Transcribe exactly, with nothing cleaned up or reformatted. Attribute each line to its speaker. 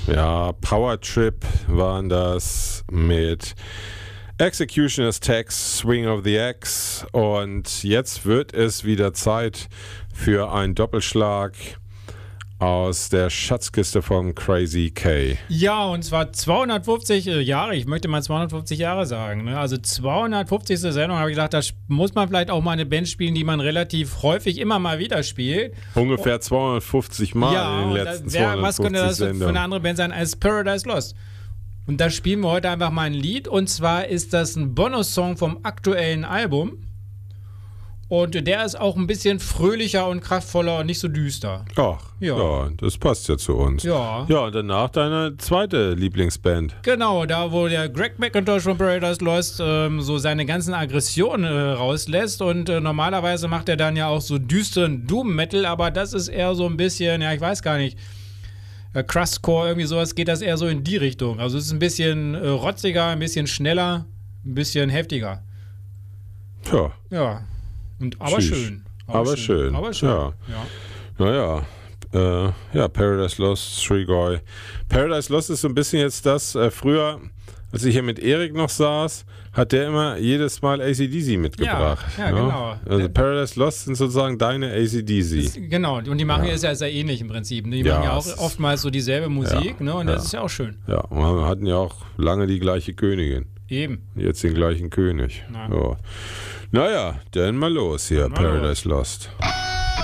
Speaker 1: Ja, Power Trip waren das mit Executioner's Tax, Swing of the Axe. Und jetzt wird es wieder Zeit für einen Doppelschlag aus der Schatzkiste von Crazy K.
Speaker 2: Ja, und zwar zweihundertfünfzig Jahre, ich möchte mal zweihundertfünfzig Jahre sagen. Ne? Also zweihundertfünfzigste Sendung, habe ich gedacht, da muss man vielleicht auch mal eine Band spielen, die man relativ häufig immer mal wieder spielt.
Speaker 1: Ungefähr oh. zweihundertfünfzig Mal
Speaker 2: ja,
Speaker 1: in den letzten
Speaker 2: das, wer, was könnte das
Speaker 1: Sendungen.
Speaker 2: für eine andere Band sein als Paradise Lost? Und da spielen wir heute einfach mal ein Lied, und zwar ist das ein Bonus-Song vom aktuellen Album. Und der ist auch ein bisschen fröhlicher und kraftvoller und nicht so düster.
Speaker 1: Ach, ja. ja, das passt ja zu uns.
Speaker 2: Ja.
Speaker 1: Ja, und danach deine zweite Lieblingsband.
Speaker 2: Genau, da wo der Greg McIntosh von Paradise Lost ähm, so seine ganzen Aggressionen äh, rauslässt. Und äh, normalerweise macht er dann ja auch so düsteren Doom-Metal, aber das ist eher so ein bisschen, ja, ich weiß gar nicht, äh, Crustcore, irgendwie sowas, geht das eher so in die Richtung. Also es ist ein bisschen äh, rotziger, ein bisschen schneller, ein bisschen heftiger.
Speaker 1: Ja.
Speaker 2: Ja. Und, aber
Speaker 1: Sheesh.
Speaker 2: schön. Aber,
Speaker 1: aber
Speaker 2: schön.
Speaker 1: schön.
Speaker 2: Aber schön.
Speaker 1: Ja.
Speaker 2: Ja.
Speaker 1: Naja. Äh, ja, Paradise Lost, Strigoi. Paradise Lost ist so ein bisschen jetzt das, äh, früher, als ich hier mit Erik noch saß, hat der immer jedes Mal A C D C mitgebracht.
Speaker 2: Ja, ja,
Speaker 1: ne?
Speaker 2: genau.
Speaker 1: Also Paradise Lost sind sozusagen deine A C D C.
Speaker 2: Das, genau, und die machen
Speaker 1: ja.
Speaker 2: ja sehr, sehr ähnlich im Prinzip. Die
Speaker 1: ja,
Speaker 2: machen ja auch oftmals so dieselbe Musik,
Speaker 1: ja,
Speaker 2: ne? Und
Speaker 1: ja.
Speaker 2: das ist ja auch schön.
Speaker 1: Ja, und wir hatten ja auch lange die gleiche Königin.
Speaker 2: Eben.
Speaker 1: Jetzt den gleichen König.
Speaker 2: Na.
Speaker 1: Ja. Naja, dann mal los hier,
Speaker 2: mal
Speaker 1: Paradise
Speaker 2: los.
Speaker 1: Lost.